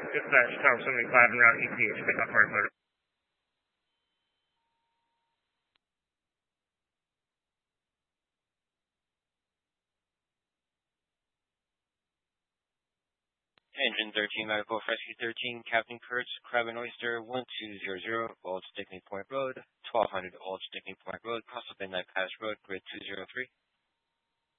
dispatch Tower 75 and route ETH, pick up hard motor. Engine 13, Medical Rescue 13, Captain Kurtz, Crab and Oyster, 1200, Old Stickney Point Road, 1200 Old Stickney Point Road, cross of Midnight Pass Road, grid 203.